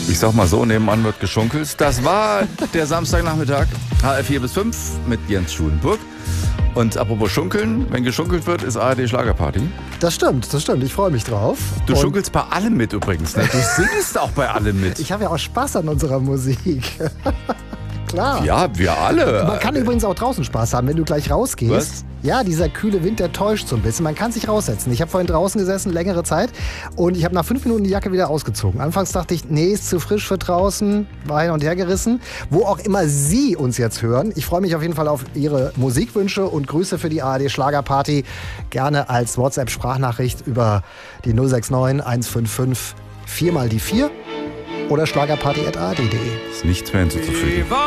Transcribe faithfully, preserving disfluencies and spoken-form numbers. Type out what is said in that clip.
Ich sag mal so, nebenan wird geschunkelt. Das war der Samstagnachmittag, H R vier bis fünf mit Jens Schulenburg. Und apropos Schunkeln, wenn geschunkelt wird, ist A R D Schlagerparty. Das stimmt, das stimmt. Ich freue mich drauf. Du Und schunkelst bei allem mit übrigens, ne? Du singst auch bei allem mit. ich habe ja auch Spaß an unserer Musik. Klar. Ja, wir alle. Man kann übrigens auch draußen Spaß haben, wenn du gleich rausgehst. Was? Ja, dieser kühle Wind, der täuscht so ein bisschen. Man kann sich raussetzen. Ich habe vorhin draußen gesessen, längere Zeit, und ich habe nach fünf Minuten die Jacke wieder ausgezogen. Anfangs dachte ich, nee, ist zu frisch für draußen, war hin und her gerissen. Wo auch immer Sie uns jetzt hören, ich freue mich auf jeden Fall auf Ihre Musikwünsche und Grüße für die A R D Schlagerparty. Gerne als WhatsApp-Sprachnachricht über die null sechs neun eins fünf fünf vier mal die vier oder schlagerparty at a r d punkt de. Ist nichts mehr hinzuzufügen.